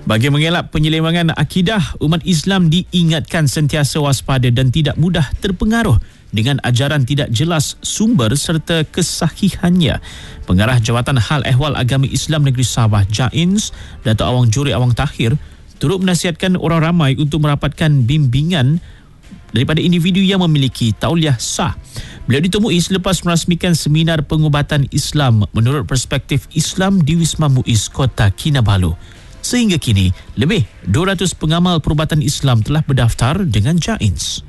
Bagi mengelak penyelewengan akidah, umat Islam diingatkan sentiasa waspada dan tidak mudah terpengaruh dengan ajaran tidak jelas sumber serta kesahihannya. Pengarah Jawatan Hal Ehwal Agama Islam Negeri Sabah, JAINS, Dato' Awang Juri Awang Tahir, turut menasihatkan orang ramai untuk merapatkan bimbingan daripada individu yang memiliki tauliah sah. Beliau ditemui selepas merasmikan seminar pengubatan Islam menurut perspektif Islam di Wisma Muiz, Kota Kinabalu. Sehingga kini, lebih 200 pengamal perubatan Islam telah berdaftar dengan JAINS.